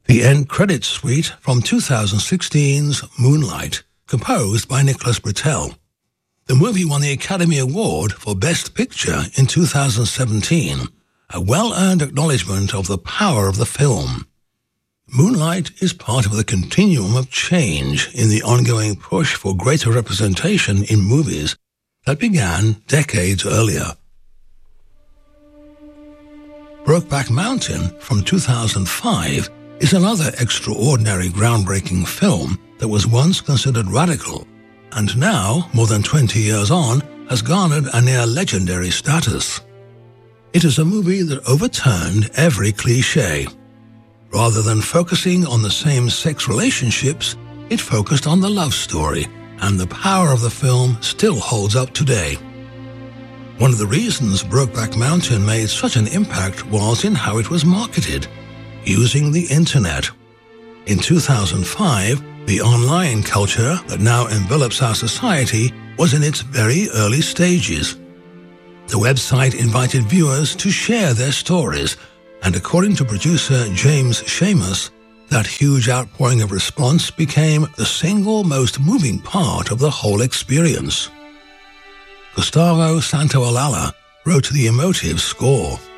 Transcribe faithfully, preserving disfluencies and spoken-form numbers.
The end credits suite from two thousand sixteen's Moonlight, composed by Nicholas Britell. The movie won the Academy Award for Best Picture in two thousand seventeen, a well-earned acknowledgement of the power of the film. Moonlight is part of the continuum of change in the ongoing push for greater representation in movies that began decades earlier. Brokeback Mountain from two thousand five is another extraordinary groundbreaking film that was once considered radical and now, more than twenty years on, has garnered a near-legendary status. It is a movie that overturned every cliché. Rather than focusing on the same-sex relationships, it focused on the love story, and the power of the film still holds up today. One of the reasons Brokeback Mountain made such an impact was in how it was marketed, using the internet. In two thousand five, the online culture that now envelops our society was in its very early stages. The website invited viewers to share their stories, and according to producer James Schamus, that huge outpouring of response became the single most moving part of the whole experience. Gustavo Santaolalla wrote the emotive score.